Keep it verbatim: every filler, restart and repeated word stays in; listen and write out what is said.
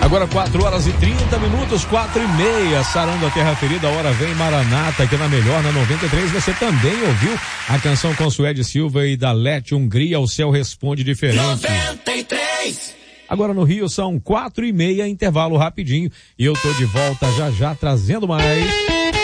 Agora quatro horas e trinta minutos, quatro e meia, sarando a terra ferida, a hora vem Maranata, aqui na Melhor, na noventa e três, você também ouviu a canção com Suede Silva e da Lete Hungria, o céu responde diferente. noventa e três. Agora no Rio são quatro e meia, intervalo rapidinho, e eu tô de volta já já trazendo mais.